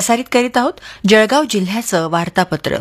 प्रसारित करीत आहोत जळगाव जिल्ह्याचं वार्तापत्र.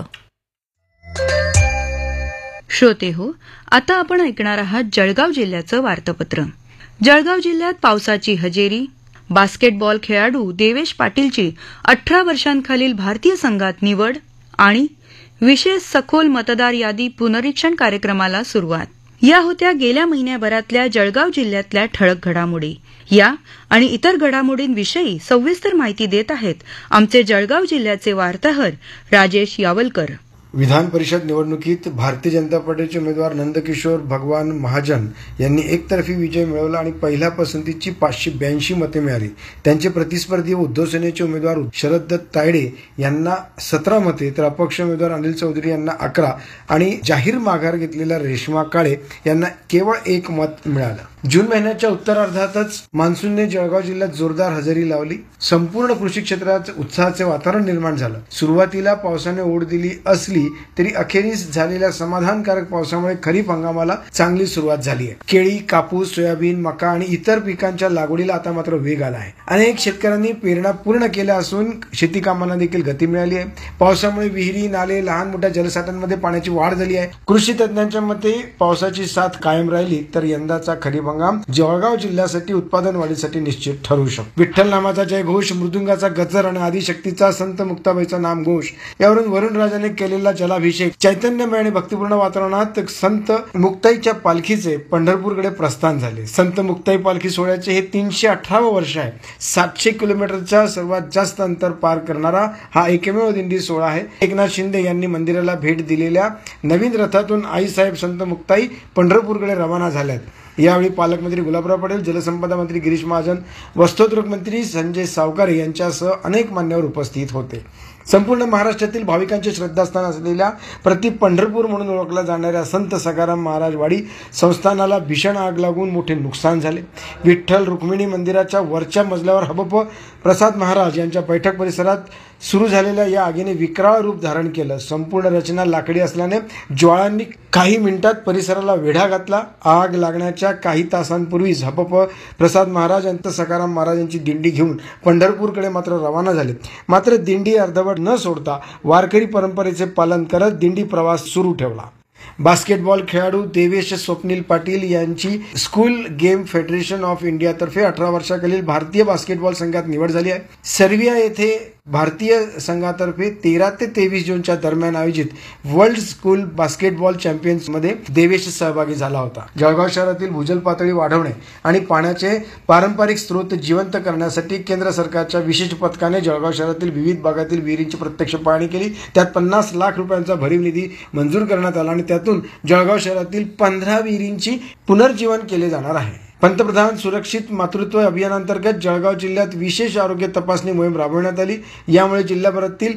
श्रोते हो, आता आपण ऐकणार आहात जळगाव जिल्ह्याचं वार्तापत्र. जळगाव जिल्ह्यात पावसाची हजेरी. बास्केटबॉल खेळाडू देवेश पाटीलची 18 वर्षांखालील भारतीय संघात निवड आणि विशेष सखोल मतदार यादी पुनरीक्षण कार्यक्रमाला सुरुवात. या होत्या गेल्या महिन्याभरातल्या जळगाव जिल्ह्यातल्या ठळक घडामोडी. या आणि इतर घडामोडींविषयी सविस्तर माहिती देत आहेत आमचे जळगाव जिल्ह्याचे वार्ताहर राजेश यावलकर. विधान परिषद निवडणुकीत भारतीय जनता पार्टीचे उमेदवार नंदकिशोर भगवान महाजन यांनी एकतर्फी विजय मिळवला आणि पहिल्या पसंतीची 582 मते मिळाली. त्यांचे प्रतिस्पर्धी उद्धव सेनेचे उमेदवार शरद दत्त तायडे यांना 17 मते, तर अपक्ष उमेदवार अनिल चौधरी यांना 11 आणि जाहीर माघार घेतलेल्या रेश्मा काळे यांना केवळ 1 मत मिळालं. जून महिन्याच्या उत्तरार्धातच मान्सूनने जळगाव जिल्ह्यात जोरदार हजेरी लावली. संपूर्ण कृषी क्षेत्रात उत्साहाचे वातावरण निर्माण झालं. सुरुवातीला पावसाने ओढ दिली असली तरी अखेरीस झालेल्या समाधानकारक पावसामुळे खरीप हंगामाला चांगली सुरुवात झाली आहे. केळी, कापूस, सोयाबीन, मका आणि इतर पिकांच्या लागवडीला आता मात्र वेग आला आहे. अनेक शेतकऱ्यांनी पेरण्या पूर्ण केल्या असून शेती कामांना देखील गती मिळाली आहे. पावसामुळे विहिरी, नाले, लहान मोठ्या जलसाठ्यांमध्ये पाण्याची वाढ झाली आहे. कृषी तज्ज्ञांच्या मते पावसाची साथ कायम राहिली तर यंदाचा खरीप हंगाम जळगाव जिल्ह्यासाठी उत्पादन वाढीसाठी निश्चित ठरू शकतो. विठ्ठल नामाचा जयघोष, मृदुंगाचा गजर आणि आदिशक्तीचा संत मुक्ताबाईचा नामघोष यावरून वरुणराजाने केलेला जलाभिषेक चैतन्यमय आणि भक्तिपूर्ण वातावरणात संत मुक्ताईच्या पालखीचे पंढरपूरकडे प्रस्थान झाले. संत मुक्ताई पालखी सोहळ्याचे हे 318 वर्ष आहे. 700 किलोमीटरचा सर्वात जास्त अंतर पार करणारा हा एकमेव दिंडी सोहळा आहे. एकनाथ शिंदे यांनी मंदिराला भेट दिलेल्या नवीन रथातून आईसाहेब संत मुक्ताई पंढरपूरकडे रवाना झाल्यात. यावेळी पालकमंत्री गुलाबराव पाटील, जलसंपदा मंत्री गिरीश महाजन, वस्त्रोद्योग मंत्री संजय सावकारे यांच्यासह अनेक मान्यवर उपस्थित होते. संपूर्ण महाराष्ट्रातील भाविकांचे श्रद्धास्थान असलेल्या प्रति पंढरपूर म्हणून ओळखल्या जाणाऱ्या संत सखाराम महाराज वाडी संस्थानाला भीषण आग लागून मोठे नुकसान झाले. विठ्ठल रुक्मिणी मंदिराच्या वरच्या मजल्यावर हबप प्रसाद महाराज यांच्या बैठक परिसरात सुरू झालेल्या या आगीने विक्राळ रूप धारण केलं. संपूर्ण रचना लाकडी असल्याने ज्वाळांनी काही मिनिटात परिसराला वेढा घातला. आग लागण्याच्या काही तासांपूर्वीच हबप प्रसाद महाराज यांचं सखाराम महाराज यांची दिंडी घेऊन पंढरपूरकडे मात्र रवाना झाले. मात्र दिंडी अर्धवट न सोडता वारकरी परंपरेचे पालन करत दिंडी प्रवास सुरू ठेवला. बास्केटबॉल खेळाडू देवेश स्वप्नील पाटील यांची स्कूल गेम फेडरेशन ऑफ इंडियातर्फे 18 वर्षाखालील भारतीय बास्केटबॉल संघात निवड झाली आहे. सर्बिया येथे भारतीय संघातर्फे 13 ते 23 जूनच्या दरम्यान आयोजित वर्ल्ड स्कूल बास्केटबॉल चॅम्पियन्समध्ये देवेश सहभागी झाला होता. जळगाव शहरातील भूजल पातळी वाढवणे आणि पाण्याचे पारंपरिक स्रोत जिवंत करण्यासाठी केंद्र सरकारच्या विशेष पथकाने जळगाव शहरातील विविध भागातील विहिरींची प्रत्यक्ष पाहणी केली. त्यात 50 लाख रुपयांचा भरीव निधी मंजूर करण्यात आला आणि त्यातून जळगाव शहरातील 15 विहिरींची पुनर्जीवन केले जाणार आहे. पंतप्रधान सुरक्षित मातृत्व अभियानांतर्गत जळगाव जिल्ह्यात विशेष आरोग्य तपासणी मोहीम राबवण्यात आली. यामुळे जिल्ह्याभरातील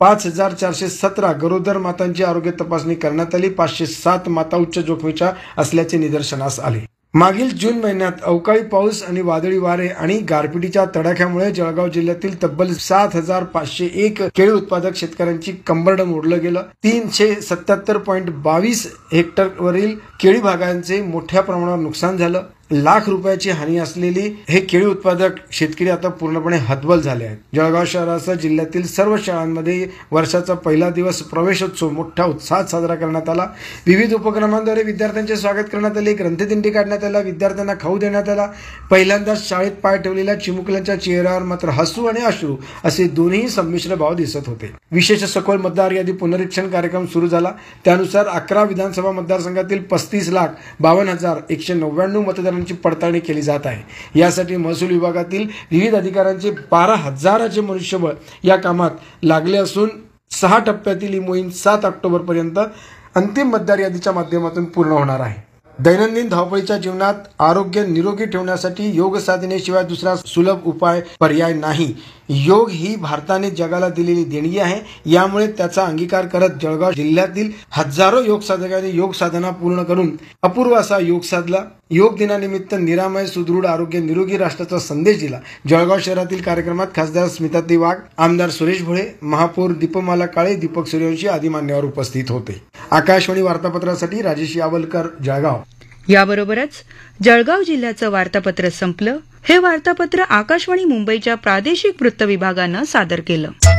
5417 गरोदर मातांची आरोग्य तपासणी करण्यात आली. 507 माता उच्च जोखमीच्या असल्याचे निदर्शनास आले. मागील जून महिन्यात अवकाळी पाऊस आणि वादळी वारे आणि गारपिटीच्या तडाख्यामुळे जळगाव जिल्ह्यातील तब्बल 7501 केळी उत्पादक शेतकऱ्यांची कंबरडं मोडलं गेलं. 377.22 हेक्टरवरील केळी बागांचे मोठ्या प्रमाणावर नुकसान झालं. लाख रुपयाची हानी असलेली हे केळी उत्पादक शेतकरी आता पूर्णपणे हतबल झाले आहेत. जळगाव शहरासह जिल्ह्यातील सर्व शाळांमध्ये वर्षाचा पहिला दिवस प्रवेशोत्सव मोठ्या उत्साहात साजरा करण्यात आला. विविध उपक्रमांद्वारे विद्यार्थ्यांचे स्वागत करण्यात आले. ग्रंथदिंडी काढण्यात आला. विद्यार्थ्यांना खाऊ देण्यात आला. पहिल्यांदाच शाळेत पाय ठेवलेल्या चिमुकल्यांच्या चेहऱ्यावर मात्र हसू आणि अश्रू असे दोन्ही संमिश्र भाव दिसत होते. विशेष सखोल मतदार यादी पुनरीक्षण कार्यक्रम सुरू झाला. त्यानुसार 11 विधानसभा मतदारसंघातील 35,52,199 मतदारांची पडताळणी केली जात आहे. यासाठी महसूल विभागातील विविध अधिकाऱ्यांचे 12,000चे मनुष्यबळ या कामात लागले असून 6 टप्प्यातील ही मोहीम 7 ऑक्टोबरपर्यंत अंतिम मतदार यादीच्या माध्यमातून पूर्ण होणार आहे. दैनंदिन धावपळीच्या जीवनात आरोग्य निरोगी ठेवण्यासाठी योग साधनेशिवाय दुसरा सुलभ उपाय पर्याय नाही. योग ही भारताने जगाला दिलेली देणगी आहे. यामुळे त्याचा अंगीकार करत जळगाव जिल्ह्यातील हजारो योग साधकांनी योग साधना पूर्ण करून अपूर्व असा योग साधला. योग दिनानिमित्त निरामय सुदृढ आरोग्य निरोगी राष्ट्राचा संदेश दिला. जळगाव शहरातील कार्यक्रमात खासदार स्मिताताई वाघ, आमदार सुरेश भोळे, महापौर दीपमाला काळे, दीपक सूर्यवंशी आदी मान्यवर उपस्थित होते. आकाशवाणी वार्तापत्रासाठी राजेश यावलकर, जळगाव. याबरोबरच जळगाव जिल्ह्याचं वार्तापत्र संपलं. हे वार्तापत्र आकाशवाणी मुंबईच्या प्रादेशिक वृत्त विभागानं सादर केलं.